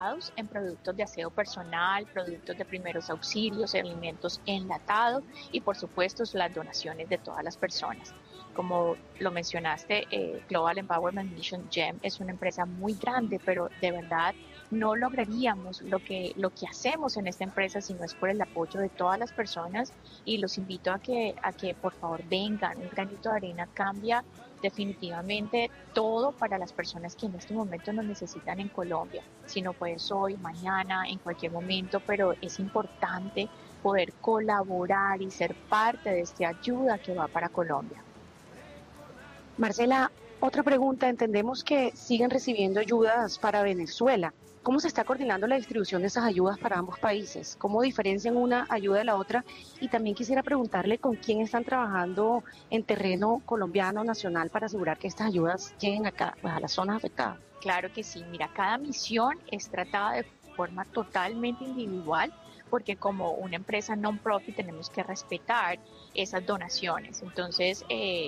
en productos de aseo personal, productos de primeros auxilios, alimentos enlatados y por supuesto las donaciones de todas las personas. Como lo mencionaste, Global Empowerment Mission GEM es una empresa muy grande, pero de verdad no lograríamos lo que hacemos en esta empresa si no es por el apoyo de todas las personas, y los invito a que por favor vengan. Un granito de arena cambia definitivamente todo para las personas que en este momento nos necesitan en Colombia. Si no puedes hoy, mañana, en cualquier momento, pero es importante poder colaborar y ser parte de esta ayuda que va para Colombia. Marcela, otra pregunta. Entendemos que siguen recibiendo ayudas para Venezuela. ¿Cómo se está coordinando la distribución de esas ayudas para ambos países? ¿Cómo diferencian una ayuda de la otra? Y también quisiera preguntarle con quién están trabajando en terreno colombiano nacional para asegurar que estas ayudas lleguen acá, pues, a las zonas afectadas. Claro que sí. Mira, cada misión es tratada de forma totalmente individual, porque como una empresa non-profit tenemos que respetar esas donaciones. Entonces,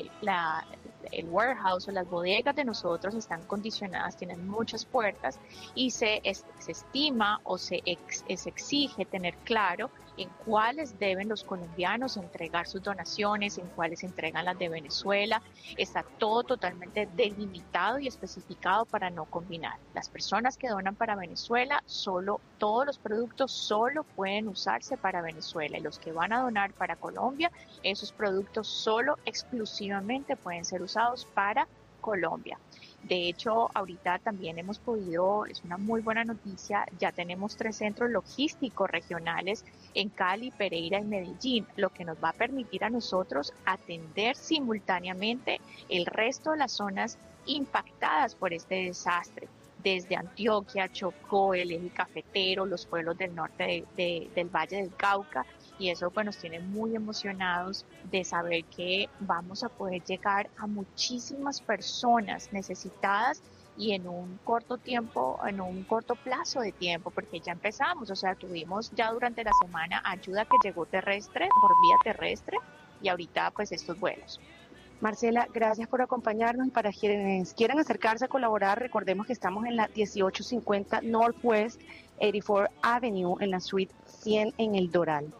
el warehouse o las bodegas de nosotros están condicionadas, tienen muchas puertas, y se estima o se exige tener claro en cuáles deben los colombianos entregar sus donaciones, en cuáles entregan las de Venezuela. Está todo totalmente delimitado y especificado para no combinar. Las personas que donan para Venezuela, todos los productos solo pueden usarse para Venezuela, y los que van a donar para Colombia, esos productos solo exclusivamente pueden ser usados para Colombia. De hecho, ahorita también hemos podido, es una muy buena noticia, ya tenemos 3 centros logísticos regionales en Cali, Pereira y Medellín, lo que nos va a permitir a nosotros atender simultáneamente el resto de las zonas impactadas por este desastre, desde Antioquia, Chocó, el eje cafetero, los pueblos del norte del Valle del Cauca. Y eso pues nos tiene muy emocionados de saber que vamos a poder llegar a muchísimas personas necesitadas, y en un corto tiempo, en un corto plazo de tiempo, porque ya empezamos, o sea, tuvimos ya durante la semana ayuda que llegó terrestre, por vía terrestre, y ahorita pues estos vuelos. Marcela, gracias por acompañarnos, y para quienes quieran acercarse a colaborar, recordemos que estamos en la 1850 Northwest 84 Avenue, en la suite 100 en El Doral.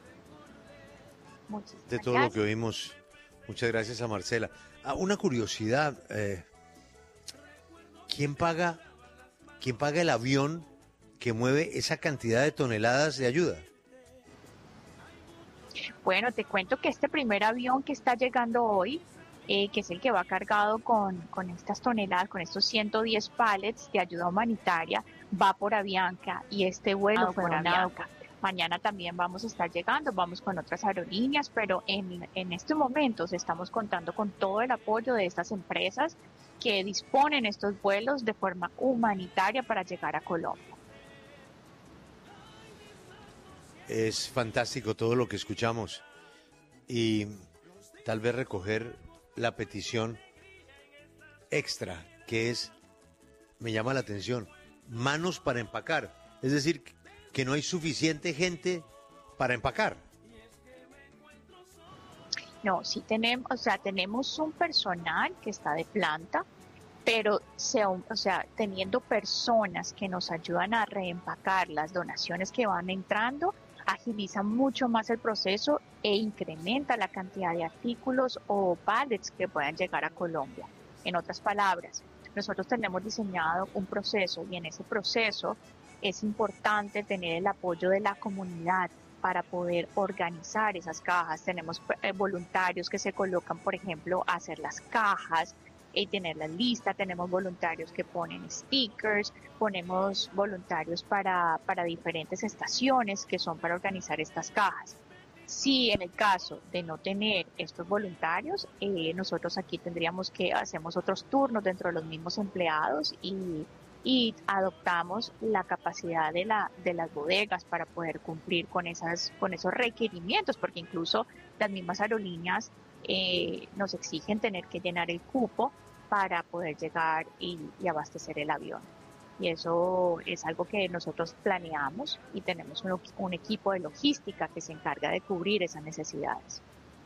De todo lo que oímos, muchas gracias a Marcela. Una curiosidad, ¿quién paga el avión que mueve esa cantidad de toneladas de ayuda? Bueno, te cuento que este primer avión que está llegando hoy, que es el que va cargado con estas toneladas, con estos 110 pallets de ayuda humanitaria, va por Avianca, y este vuelo fue donado. Mañana también vamos a estar llegando, vamos con otras aerolíneas, pero en estos momentos estamos contando con todo el apoyo de estas empresas que disponen estos vuelos de forma humanitaria para llegar a Colombia. Es fantástico todo lo que escuchamos, y tal vez recoger la petición extra, que es, me llama la atención, manos para empacar, es decir, que no hay suficiente gente para empacar. No, sí tenemos, o sea, tenemos un personal que está de planta, pero teniendo personas que nos ayudan a reempacar las donaciones que van entrando, agiliza mucho más el proceso e incrementa la cantidad de artículos o pallets que puedan llegar a Colombia. En otras palabras, nosotros tenemos diseñado un proceso, y en ese proceso es importante tener el apoyo de la comunidad para poder organizar esas cajas. Tenemos voluntarios que se colocan, por ejemplo, a hacer las cajas y tener la lista. Tenemos voluntarios que ponen stickers, ponemos voluntarios para diferentes estaciones que son para organizar estas cajas. Si en el caso de no tener estos voluntarios, nosotros aquí hacemos otros turnos dentro de los mismos empleados, y adoptamos la capacidad de las bodegas para poder cumplir con esos requerimientos, porque incluso las mismas aerolíneas nos exigen tener que llenar el cupo para poder llegar y abastecer el avión. Y eso es algo que nosotros planeamos, y tenemos un equipo de logística que se encarga de cubrir esas necesidades.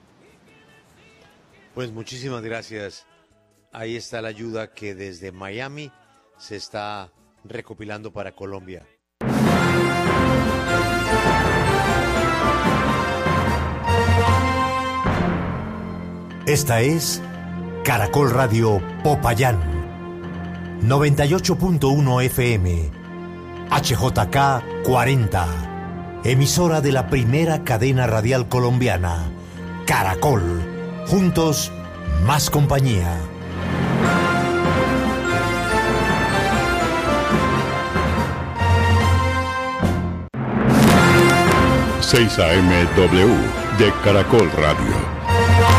Pues muchísimas gracias. Ahí está la ayuda que desde Miami se está recopilando para Colombia. Esta es Caracol Radio Popayán, 98.1 FM, HJK 40, emisora de la primera cadena radial colombiana, Caracol, juntos, más compañía. 6 AM W de Caracol Radio.